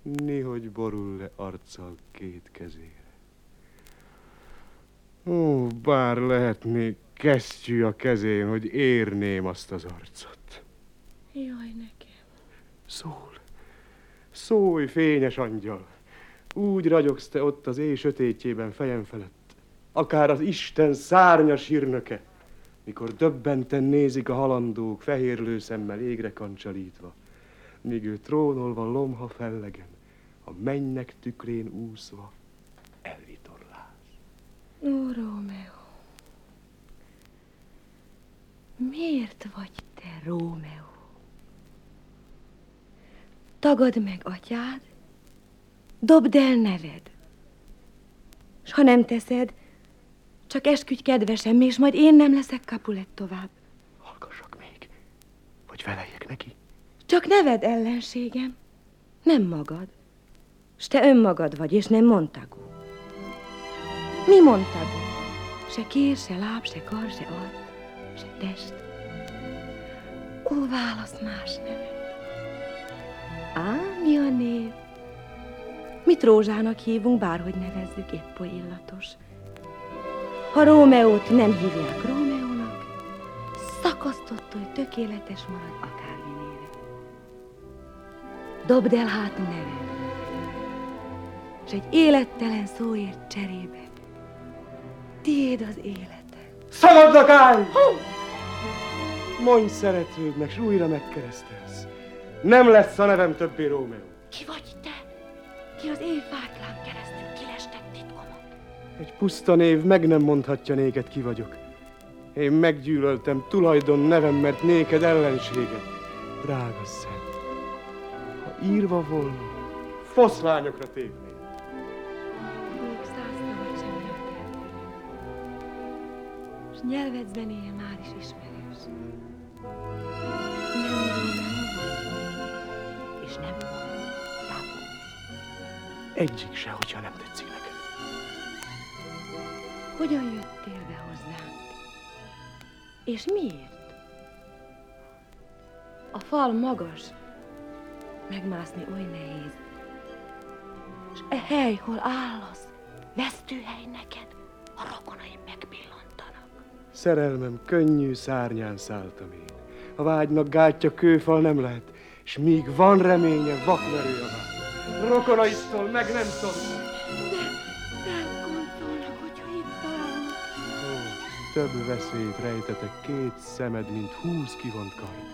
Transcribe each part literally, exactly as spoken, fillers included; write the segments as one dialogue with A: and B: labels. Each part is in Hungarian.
A: Nihogy borul le arccal két kezére. Ó, bár lehetnék kesztyű a kezén, hogy érném azt az arcot.
B: Jaj, nekem.
A: Szól, szólj, fényes angyal. Úgy ragyogsz te ott az éj sötétjében fejem felett, akár az Isten szárnyas hírnöke, mikor döbbenten nézik a halandók fehérlő szemmel égre kancsalítva, míg ő trónolva lomha fellegen, a mennyek tükrén úszva elvitorláz.
B: Ó, Rómeó, miért vagy te Rómeó? Tagadd meg atyád, dobd el neved, s ha nem teszed, csak esküdj kedvesem, és majd én nem leszek Capulet tovább.
A: Hallgassak még, vagy feleljek neki?
B: Csak neved ellenségem, nem magad. S te önmagad vagy, és nem Montagu. Mi Montagu? Se kér, se láb, se kar, se arc, se test. Ó, válasz más nevet. Á, mi a név? Mit Rózsának hívunk, bárhogy nevezzük, épp oly illatos. Ha Rómeót nem hívják Rómeónak, szakasztott, hogy tökéletes marad akárminére. Dobd el hát neved, s egy élettelen szóért cserébe tiéd az élete.
A: Szabadnak állj! Mondj szeretődnek, s újra megkeresztelsz. Nem lesz a nevem többé Rómeó.
B: Ki vagy te? Ki az évfátlán keresztül kilestek titkomat?
A: Egy puszta név meg nem mondhatja néked, ki vagyok. Én meggyűlöltem tulajdon nevem, mert néked ellenséged. Drága szent, ha írva volna, foszlányokra tépnék.
B: Még száz szavat sem nyert el, s nyelved zenéje már is ismerős. Nem Rómeó vagy, és nem Montagu.
A: Egyik se, hogyha nem tetszik neked.
B: Hogyan jöttél be hozzánk? És miért? A fal magas, megmászni oly nehéz. S e hely, hol állasz, vesztőhely neked, a rokonaim megpillantanak.
A: Szerelmem könnyű szárnyán szálltam én. A vágynak gátja kőfal nem lehet, s míg van reménye, vakverő a vágy. Rokonaitól meg nem szorul. Több veszélyt rejtetek két szemed, mint húsz kivont kard.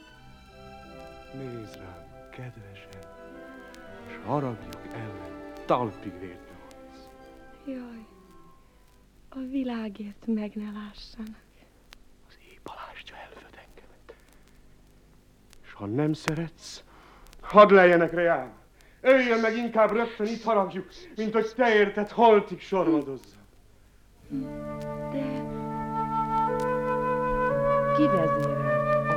A: Nézd rám, kedvesen, s haragjuk ellen talpig vért nyolc.
B: Jaj, a világért meg ne lássanak.
A: Az éj palástja elföd engemet. S ha nem szeretsz, hadd lejjenek rejám. Öljön meg inkább rögtön, itt haragjuk, mint hogy te érted holtig sorvadozzam.
B: De ki vezére